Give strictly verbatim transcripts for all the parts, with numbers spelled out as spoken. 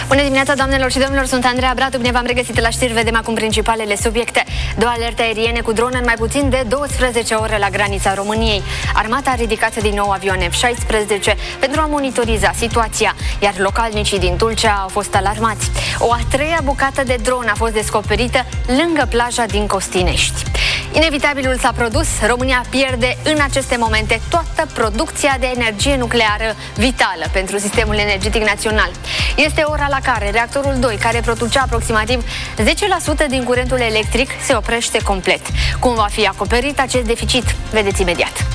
Bună dimineața, doamnelor și domnilor, sunt Andreea Bratu, bine v-am regăsit la știri, vedem acum principalele subiecte. Două alerte aeriene cu drone în mai puțin de douăsprezece ore la granița României. Armata a ridicat din nou avioane F șaisprezece pentru a monitoriza situația, iar localnicii din Tulcea au fost alarmați. O a treia bucată de dron a fost descoperită lângă plaja din Costinești. Inevitabilul s-a produs, România pierde în aceste momente toată producția de energie nucleară vitală pentru sistemul energetic național. Este ora la care reactorul doi, care producea aproximativ zece la sută din curentul electric, se oprește complet. Cum va fi acoperit acest deficit? Vedeți imediat.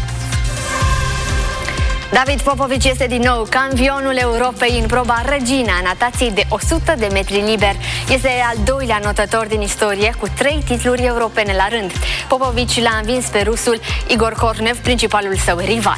David Popovici este din nou campionul Europei în proba Regina, natației de o sută de metri liber. Este al doilea notător din istorie cu trei titluri europene la rând. Popovici l-a învins pe rusul Igor Kornev, principalul său rival.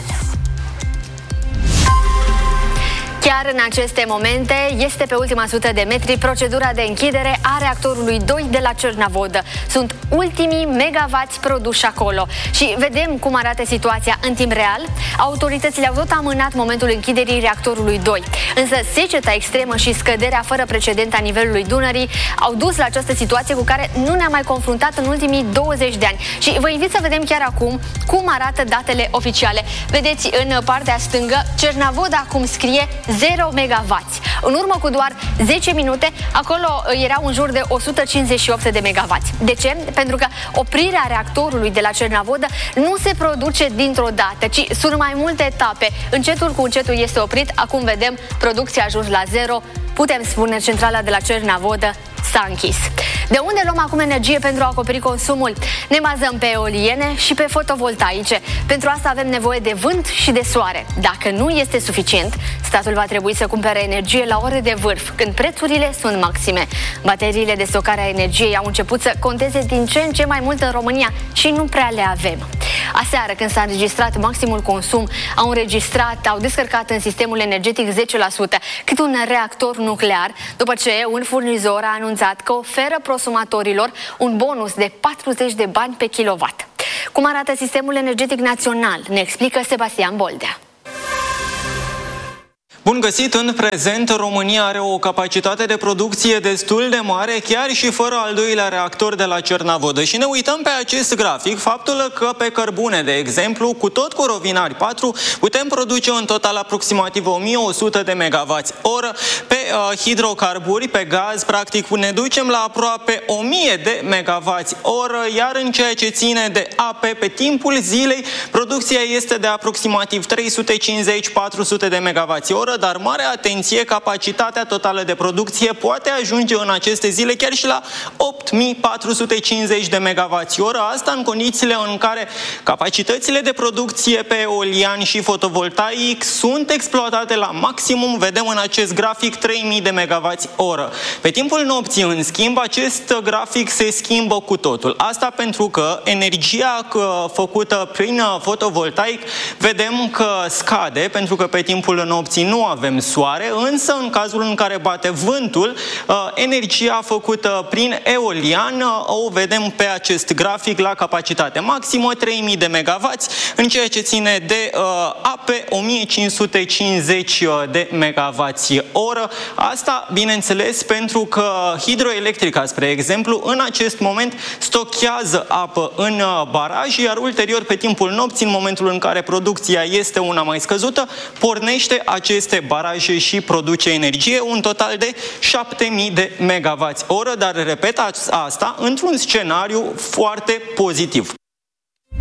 Chiar în aceste momente este pe ultima sută de metri procedura de închidere a reactorului doi de la Cernavodă. Sunt ultimii megavați produși acolo și vedem cum arată situația în timp real. Autoritățile au tot amânat momentul închiderii reactorului doi, însă seceta extremă și scăderea fără precedent a nivelului Dunării au dus la această situație cu care nu ne-am mai confruntat în ultimii douăzeci de ani. Și vă invit să vedem chiar acum cum arată datele oficiale. Vedeți în partea stângă, Cernavodă acum scrie zero megavați. În urmă cu doar zece minute, acolo erau în jur de o sută cincizeci și opt de megavați. De ce? Pentru că oprirea reactorului de la Cernavodă nu se produce dintr-o dată, ci sunt mai multe etape. Încetul cu încetul este oprit. Acum vedem, producția a ajuns la zero. Putem spune, centrala de la Cernavodă s-a închis. De unde luăm acum energie pentru a acoperi consumul? Ne bazăm pe eoliene și pe fotovoltaice. Pentru asta avem nevoie de vânt și de soare. Dacă nu este suficient, statul va trebui să cumpere energie la ore de vârf, când prețurile sunt maxime. Bateriile de stocare a energiei au început să conteze din ce în ce mai mult în România și nu prea le avem. Aseară, când s-a înregistrat maximul consum, au înregistrat, au descărcat în sistemul energetic zece la sută, cât un reactor nuclear, după ce un furnizor a anunțat că oferă prosumatorilor un bonus de patruzeci de bani pe kilowatt. Cum arată sistemul energetic național? Ne explică Sebastian Boldea. Bun găsit! În prezent, România are o capacitate de producție destul de mare, chiar și fără al doilea reactor de la Cernavodă. Și ne uităm pe acest grafic, faptul că pe cărbune, de exemplu, cu tot cu rovinari patru, putem produce în total aproximativ o mie o sută de megavați oră. Pe uh, hidrocarburi, pe gaz, practic, ne ducem la aproape o mie de megavați oră, iar în ceea ce ține de ape, pe timpul zilei, producția este de aproximativ trei sute cincizeci - patru sute de megavați oră, dar mare atenție, capacitatea totală de producție poate ajunge în aceste zile chiar și la opt mii patru sute cincizeci de megavați oră, asta în condițiile în care capacitățile de producție pe eolian și fotovoltaic sunt exploatate la maximum, vedem în acest grafic trei mii de megavați oră. Pe timpul nopții, în schimb, acest grafic se schimbă cu totul. Asta pentru că energia făcută prin fotovoltaic vedem că scade, pentru că pe timpul nopții nu avem soare, însă în cazul în care bate vântul, energia făcută prin eolian o vedem pe acest grafic la capacitate maximă, trei mii de megavați, în ceea ce ține de ape, o mie cinci sute cincizeci de megavați oră. Asta, bineînțeles, pentru că hidroelectrica, spre exemplu, în acest moment stochează apă în baraj, iar ulterior, pe timpul nopții, în momentul în care producția este una mai scăzută, pornește aceste baraje și produce energie, un total de șapte mii de megavați oră, dar repet asta într-un scenariu foarte pozitiv.